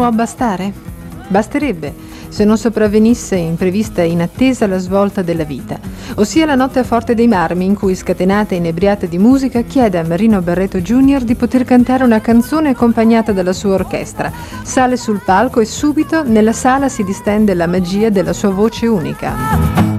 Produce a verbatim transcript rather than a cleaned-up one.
Può bastare? Basterebbe, se non sopravvenisse imprevista e inattesa la svolta della vita, ossia la notte a Forte dei Marmi in cui, scatenata e inebriata di musica, chiede a Marino Barreto junior di poter cantare una canzone accompagnata dalla sua orchestra. Sale sul palco e subito nella sala si distende la magia della sua voce unica.